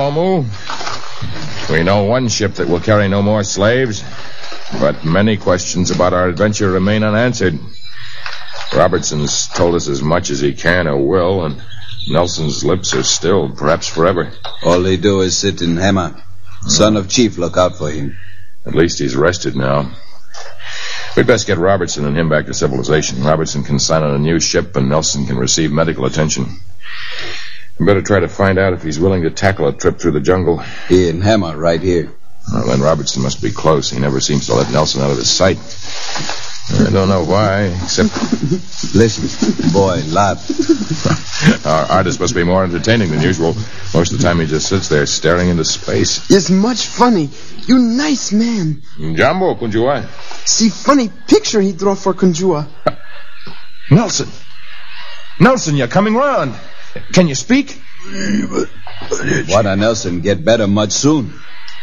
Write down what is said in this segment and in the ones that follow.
Nomu. We know one ship that will carry no more slaves, but many questions about our adventure remain unanswered. Robertson's told us as much as he can or will, and Nelson's lips are stilled, perhaps forever. All they do is sit in hammer. Son of Chief, look out for him. At least he's rested now. We'd best get Robertson and him back to civilization. Robertson can sign on a new ship, and Nelson can receive medical attention. We better try to find out if he's willing to tackle a trip through the jungle. He and Hammer right here. Well, then Robertson must be close. He never seems to let Nelson out of his sight. I don't know why, except... Listen, boy, laugh. Our artist must be more entertaining than usual. Most of the time he just sits there staring into space. It's much funny. You nice man. Jambo, Kunjua. See funny picture he draw for Kunjua. Nelson. Nelson, you're coming round. Can you speak? What a Nelson get better much soon.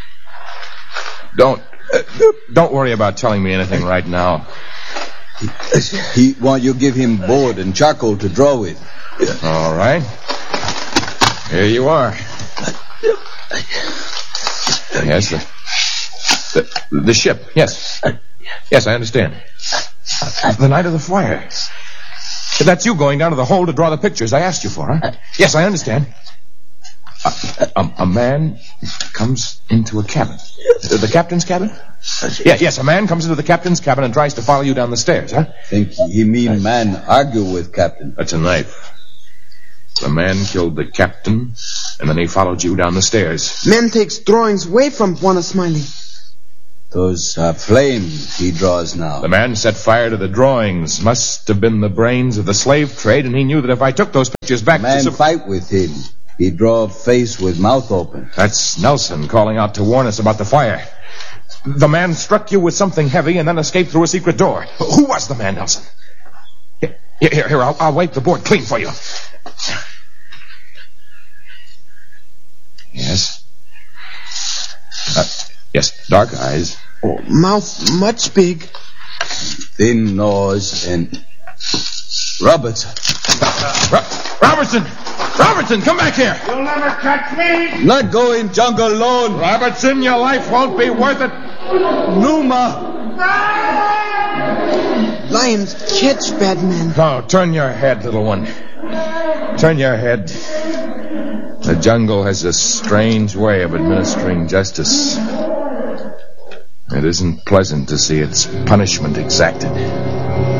Don't worry about telling me anything right now. He want you give him board and charcoal to draw with. All right. Here you are. Yes, the ship. Yes. Yes, I understand. The night of the fire. That's you going down to the hole to draw the pictures I asked you for, huh? Yes, I understand. A man comes into a cabin. The captain's cabin? Yes, a man comes into the captain's cabin and tries to follow you down the stairs, huh? Think he mean man argue with captain. That's a knife. The man killed the captain, and then he followed you down the stairs. Man takes drawings away from Buona Smiley. Those are flames he draws now. The man set fire to the drawings. Must have been the brains of the slave trade, and he knew that if I took those pictures back... Man fight with him. He draw a face with mouth open. That's Nelson calling out to warn us about the fire. The man struck you with something heavy and then escaped through a secret door. Who was the man, Nelson? Here, I'll wipe the board clean for you. Yes. Yes, dark eyes. Oh, mouth much big. Thin nose and... Robertson. Robertson, come back here. You'll never catch me. Not go in jungle alone. Robertson, your life won't be worth it. Numa. Lions catch bad men. No, turn your head, little one. Turn your head. The jungle has a strange way of administering justice. It isn't pleasant to see its punishment exacted.